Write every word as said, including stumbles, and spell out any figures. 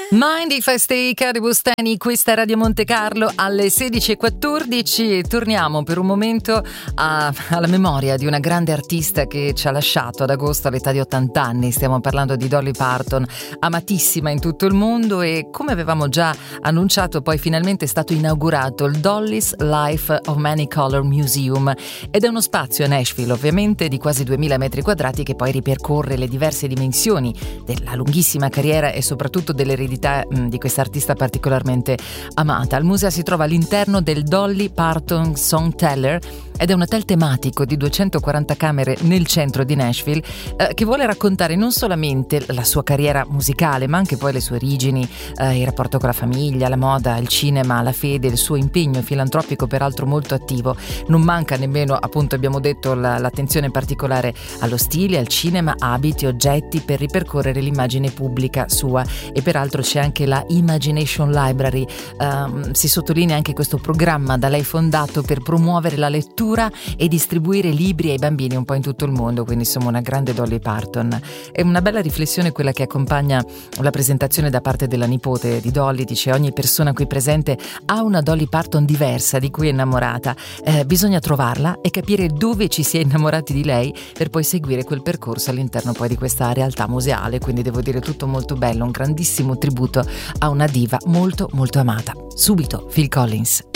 Mind If I Stay, Cari Bustani, questa è Radio Monte Carlo alle sedici e quattordici e torniamo per un momento a, alla memoria di una grande artista che ci ha lasciato ad agosto all'età di ottanta anni. Stiamo parlando di Dolly Parton, amatissima in tutto il mondo, e come avevamo già annunciato poi finalmente è stato inaugurato il Dolly's Life of Many Color Museum, ed è uno spazio a Nashville ovviamente di quasi duemila metri quadrati che poi ripercorre le diverse dimensioni della lunghissima carriera e soprattutto dell'eredità di questa artista particolarmente amata. Il museo si trova all'interno del Dolly Parton Song Teller ed è un hotel tematico di duecentoquaranta camere nel centro di Nashville, eh, che vuole raccontare non solamente la sua carriera musicale ma anche poi le sue origini, eh, il rapporto con la famiglia, la moda, il cinema, la fede, il suo impegno filantropico peraltro molto attivo. Non manca nemmeno, appunto abbiamo detto, la, l'attenzione particolare allo stile, al cinema, abiti, oggetti per ripercorrere l'immagine pubblica sua, e peraltro c'è anche la Imagination Library. Um, si sottolinea anche questo programma da lei fondato per promuovere la lettura e distribuire libri ai bambini un po' in tutto il mondo, quindi insomma una grande Dolly Parton. È una bella riflessione quella che accompagna la presentazione da parte della nipote di Dolly. Dice: ogni persona qui presente ha una Dolly Parton diversa di cui è innamorata, eh, bisogna trovarla e capire dove ci si è innamorati di lei per poi seguire quel percorso all'interno poi di questa realtà museale. Quindi devo dire tutto molto bello, un grandissimo tributo a una diva molto molto amata. Subito Phil Collins.